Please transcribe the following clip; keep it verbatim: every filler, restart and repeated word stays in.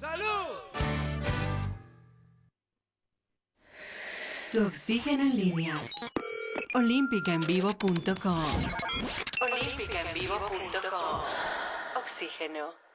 ¡Salud! Tu oxígeno en línea. olímpica en vivo punto com. olímpica en vivo punto com. Oxígeno.